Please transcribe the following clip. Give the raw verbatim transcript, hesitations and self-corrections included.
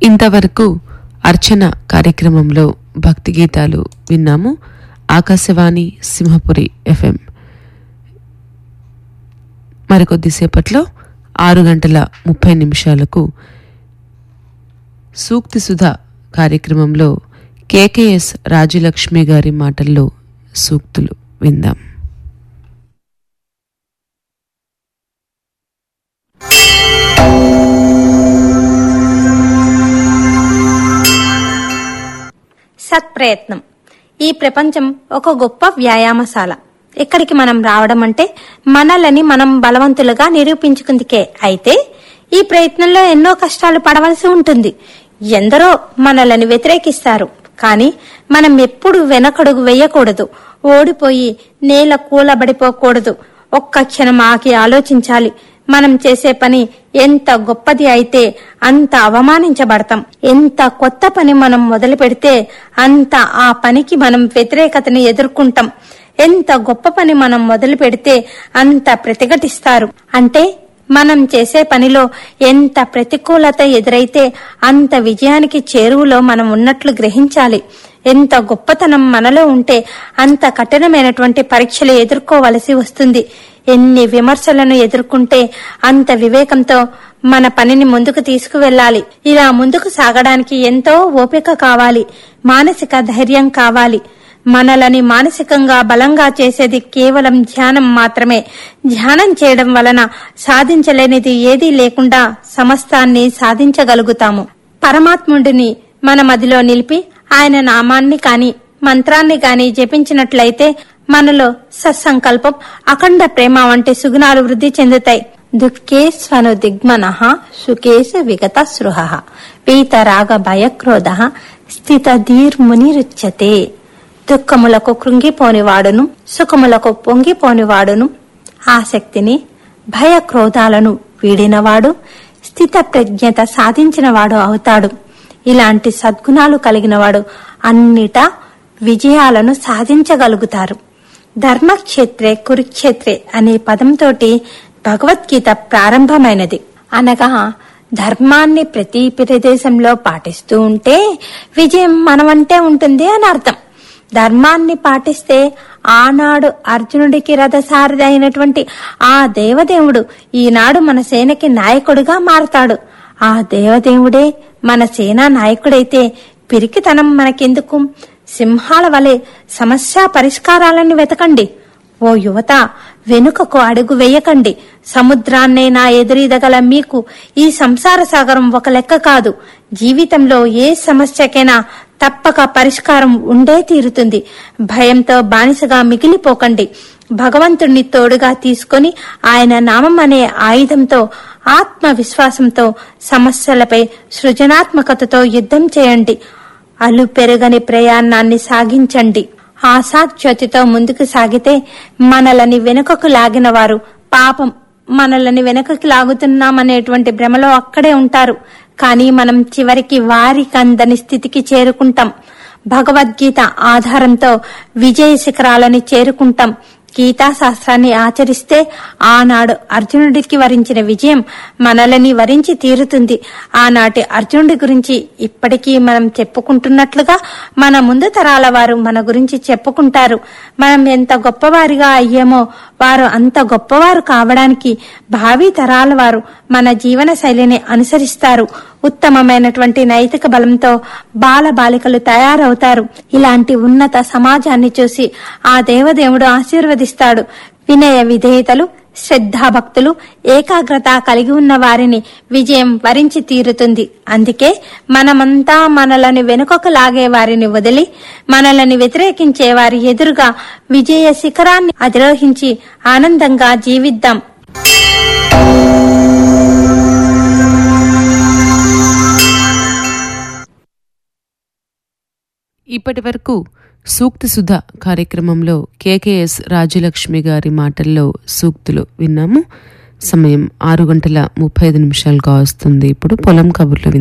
ఇంతవరకు అర్చన కార్యక్రమంలో భక్తి గీతాలు విన్నాము. ఆకాశవాణి సింహపురి ఎఫ్ఎం. మరికొద్దిసేపట్లో ఆరు గంటల ముప్పై నిమిషాలకు సూక్తి సుధా కార్యక్రమంలో కేకేఎస్ రాజలక్ష్మి గారి మాటల్లో సూక్తులు విందాం. సత్ప్రయత్నం. ఈ ప్రపంచం ఒక గొప్ప వ్యాయామశాల. ఇక్కడికి మనం రావడం అంటే మనల్ని మనం బలవంతులుగా నిరూపించుకుందికే. అయితే ఈ ప్రయత్నంలో ఎన్నో కష్టాలు పడవలసి ఉంటుంది. ఎందరో మనల్ని వ్యతిరేకిస్తారు. కానీ మనం ఎప్పుడు వెనకడుగు వేయకూడదు. ఓడిపోయి నేల కూలబడిపోకూడదు. ఒక్క క్షణం ఆగి ఆలోచించాలి. మనం చేసే పని ఎంత గొప్పది అయితే అంత అవమానించబడతాం. ఎంత కొత్త పని మనం మొదలు పెడితే అంత ఆ పనికి మనం వ్యతిరేకతని ఎదుర్కొంటాం. ఎంత గొప్ప పని మనం మొదలు పెడితే అంత ప్రతిఘటిస్తారు. అంటే మనం చేసే పనిలో ఎంత ప్రతికూలత ఎదురైతే అంత విజయానికి చేరువలో మనం ఉన్నట్లు గ్రహించాలి. ఎంత గొప్పతనం మనలో ఉంటే అంత కఠినమైనటువంటి పరీక్షలు ఎదుర్కోవలసి వస్తుంది. ఎన్ని విమర్శలను ఎదుర్కొంటే అంత వివేకంతో మన పనిని ముందుకు తీసుకువెళ్లాలి. ఇలా ముందుకు సాగడానికి ఎంతో ఓపిక కావాలి, మానసిక ధైర్యం కావాలి. మనలని మానసికంగా బలంగా చేసేది కేవలం ధ్యానం మాత్రమే. ధ్యానం చేయడం వలన సాధించలేనిది ఏదీ లేకుండా సమస్తాన్ని సాధించగలుగుతాము. పరమాత్ముడిని మన మదిలో నిలిపి ఆయన నామాన్ని కాని మంత్రాన్ని కాని జపించినట్లయితే మనలో సత్సంకల్పం, అఖండ ప్రేమ వంటి సుగుణాలు వృద్ధి చెందుతాయి. దుఃఖే స్వను దిగ్మనః సుఖేశ విగత స్పృహ పీతరాగ భయక్రోధ స్థిత ధీర్మునిరుచ్యతే. దుఃఖములకు కృంగిపోనివాడును, సుఖములకు పొంగిపోనివాడును, ఆసక్తిని భయక్రోధాలను వీడినవాడు స్థిత ప్రజ్ఞత సాధించినవాడు అవుతాడు. ఇలాంటి సద్గుణాలు కలిగినవాడు అన్నిటా విజయాలను సాధించగలుగుతారు. ధర్మక్షేత్రే కురుక్షేత్రే అనే పదంతోటి భగవద్గీత ప్రారంభమైనది. అనగా ధర్మాన్ని ప్రతి ప్రదేశంలో పాటిస్తూ ఉంటే విజయం మనవంటే ఉంటుంది అని అర్థం. ధర్మాన్ని పాటిస్తే ఆనాడు అర్జునుడికి రథసారథి అయినటువంటి ఆ దేవదేవుడు ఈనాడు మన సేనకి నాయకుడిగా మారతాడు. ఆ దేవదేవుడే మన సేనా నాయకుడైతే పిరికితనం మనకెందుకు? సింహాల వలె సమస్య పరిష్కారాలను వెతకండి. ఓ యువత, వెనుకకు అడుగు వేయకండి. సముద్రాన్నైనా ఎదురీదగల మీకు ఈ సంసార సాగరం ఒక లెక్క కాదు. జీవితంలో ఏ సమస్యకైనా తప్పక పరిష్కారం ఉండే తీరుతుంది. భయంతో బానిసగా మిగిలిపోకండి. భగవంతుణ్ణి తోడుగా తీసుకొని ఆయన నామం అనే ఆయుధంతో ఆత్మవిశ్వాసంతో సమస్యలపై సృజనాత్మకతతో యుద్ధం చేయండి. అలు పెరగని ప్రయాణాన్ని సాగించండి. ఆశాజ్యోతితో ముందుకు సాగితే మనలని వెనుకకు లాగిన వారు పాపం మనలని వెనుకకు లాగుతున్నామనేటువంటి భ్రమలో అక్కడే ఉంటారు. కానీ మనం చివరికి వారికి అందని స్థితికి చేరుకుంటాం. భగవద్గీత ఆధారంతో విజయ శిఖరాలని చేరుకుంటాం. గీతా శాస్త్రాన్ని ఆచరిస్తే ఆనాడు అర్జునుడికి వరించిన విజయం మనలని వరించి తీరుతుంది. ఆనాటి అర్జునుడి గురించి ఇప్పటికీ మనం చెప్పుకుంటున్నట్లుగా మన ముందు తరాల వారు మన గురించి చెప్పుకుంటారు. మనం ఎంత గొప్పవారిగా అయ్యామో వారు అంత గొప్పవారు కావడానికి భావి తరాల వారు మన జీవన శైలిని అనుసరిస్తారు. ఉత్తమమైనటువంటి నైతిక బలంతో బాల బాలికలు తయారవుతారు. ఇలాంటి ఉన్నత సమాజాన్ని చూసి ఆ దేవదేవుడు ఆశీర్వదిస్తాడు. వినయ విధేయతలు, శ్రద్ధాభక్తులు, ఏకాగ్రత కలిగి ఉన్న వారిని విజయం వరించి తీరుతుంది. అందుకే మనమంతా మనలను వెనుకకు లాగే వారిని వదిలి మనలను వ్యతిరేకించే వారి ఎదురుగా విజయ శిఖరాన్ని అధిరోహించి ఆనందంగా జీవిద్దాం. ఇప్పటి వరకు సూక్తి సుధా కార్యక్రమంలో కేకేఎస్ రాజలక్ష్మి గారి మాటల్లో సూక్తులు విన్నాము. సమయం ఆరు గంటల ముప్పై ఐదు నిమిషాలుగా వస్తుంది. ఇప్పుడు పొలం కబుర్లు విందాం.